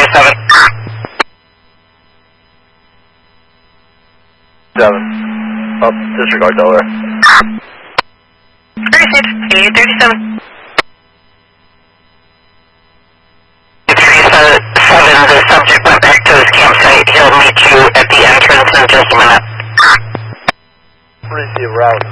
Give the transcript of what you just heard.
37. 7. Oh, disregard Delaware. Received. 37. 37, the subject went back to his campsite. He'll meet you at the entrance in just a minute. Receive route.